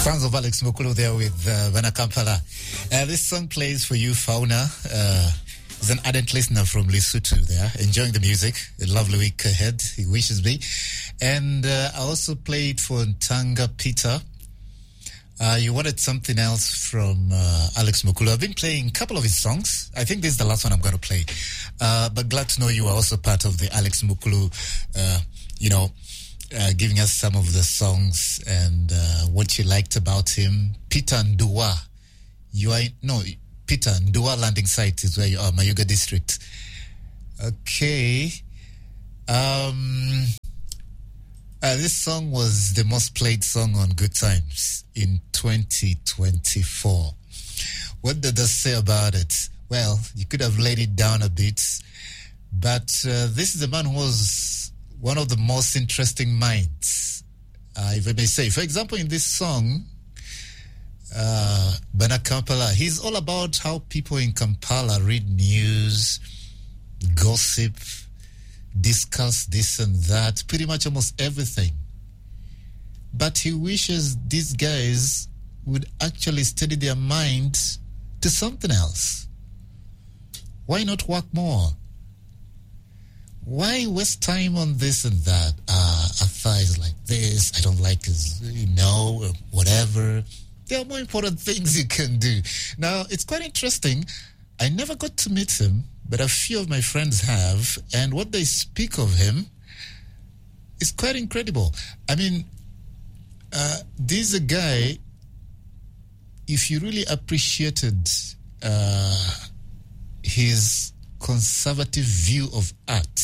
Sounds of Alex Mukulu there with Bana Kampala. This song plays for you, Fauna. He's an ardent listener from Lesotho there, enjoying the music. A lovely week ahead, he wishes me. And I also played for Ntanga Peter. You wanted something else from Alex Mukulu. I've been playing a couple of his songs. I think this is the last one I'm going to play. But glad to know you are also part of the Alex Mukulu, giving us some of the songs and what you liked about him. Peter Ndua. Peter Ndua landing site is where you are, Mayuga district. Okay. This song was the most played song on Good Times in 2024. What did that say about it? Well, you could have laid it down a bit, but this is a man who was one of the most interesting minds, if I may say. For example, in this song, Bana Kampala, he's all about how people in Kampala read news, gossip, discuss this and that, pretty much almost everything. But he wishes these guys would actually steady their mind to something else. Why not work more? Why waste time on this and that? Atha is like this, I don't like his, whatever. There are more important things you can do. Now, it's quite interesting. I never got to meet him, but a few of my friends have, and what they speak of him is quite incredible. I mean, this is a guy, if you really appreciated his conservative view of art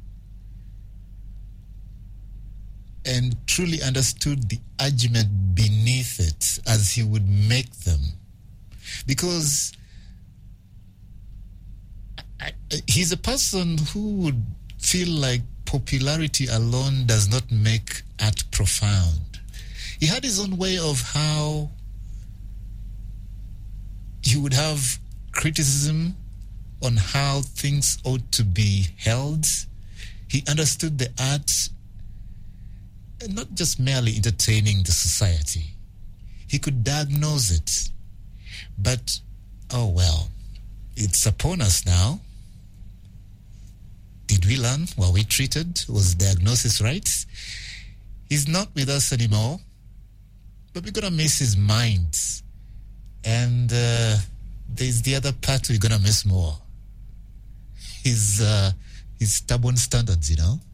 and truly understood the argument beneath it as he would make them, because he's a person who would feel like popularity alone does not make art profound. He had his own way of how he would have criticism on how things ought to be held. He understood the art, not just merely entertaining the society. He could diagnose it. But, oh well, it's upon us now. Did we learn? Were we treated? Was diagnosis right? He's not with us anymore, but we're going to miss his mind. And there's the other part we're going to miss more. His stubborn standards,